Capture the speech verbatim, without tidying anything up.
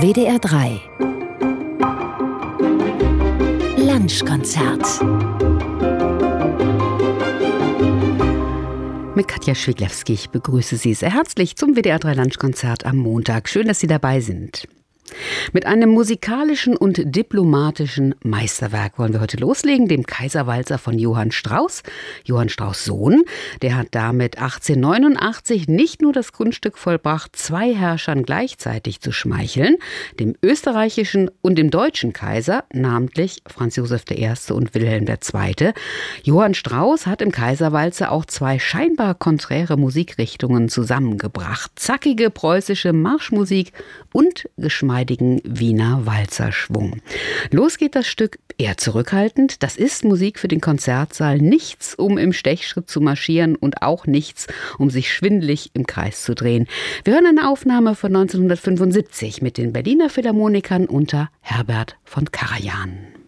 W D R drei Lunchkonzert mit Katja Schwiglewski. Ich begrüße Sie sehr herzlich zum W D R drei Lunchkonzert am Montag. Schön, dass Sie dabei sind. Mit einem musikalischen und diplomatischen Meisterwerk wollen wir heute loslegen, dem Kaiserwalzer von Johann Strauss. Johann Strauss' Sohn, der hat damit achtzehnhundertneunundachtzig nicht nur das Kunststück vollbracht, zwei Herrschern gleichzeitig zu schmeicheln, dem österreichischen und dem deutschen Kaiser, namentlich Franz Josef der Erste und Wilhelm der Zweite. Johann Strauss hat im Kaiserwalzer auch zwei scheinbar konträre Musikrichtungen zusammengebracht. Zackige preußische Marschmusik und geschmeidige Wiener Walzerschwung. Los geht das Stück eher zurückhaltend. Das ist Musik für den Konzertsaal. Nichts, um im Stechschritt zu marschieren und auch nichts, um sich schwindelig im Kreis zu drehen. Wir hören eine Aufnahme von neunzehnhundertfünfundsiebzig mit den Berliner Philharmonikern unter Herbert von Karajan.